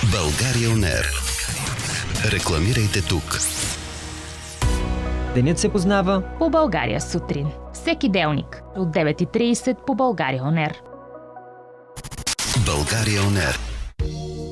България On Air. Рекламирайте тук. Денят се познава по България сутрин. Всеки делник от 9:30 по България On Air. България On Air.